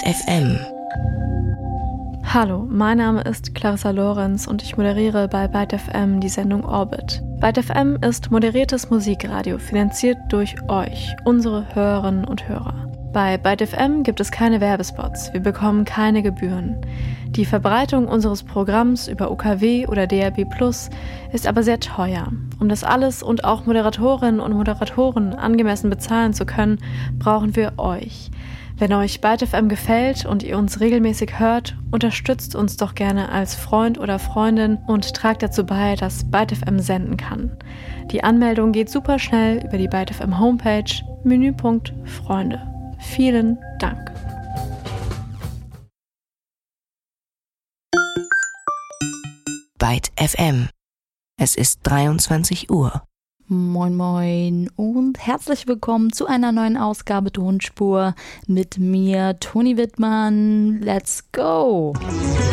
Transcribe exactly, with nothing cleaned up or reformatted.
F M. Hallo, mein Name ist Clarissa Lorenz und ich moderiere bei Byte F M die Sendung Orbit. Byte F M ist moderiertes Musikradio, finanziert durch euch, unsere Hörerinnen und Hörer. Bei Byte F M gibt es keine Werbespots, wir bekommen keine Gebühren. Die Verbreitung unseres Programms über U K W oder D A B plus, ist aber sehr teuer. Um das alles und auch Moderatorinnen und Moderatoren angemessen bezahlen zu können, brauchen wir euch. Wenn euch Byte F M gefällt und ihr uns regelmäßig hört, unterstützt uns doch gerne als Freund oder Freundin und tragt dazu bei, dass Byte F M senden kann. Die Anmeldung geht super schnell über die Byte F M Homepage, Menüpunkt Freunde. Vielen Dank. Byte F M. Es ist dreiundzwanzig Uhr. Moin moin und herzlich willkommen zu einer neuen Ausgabe Tonspur mit mir, Toni Wittmann. Let's go!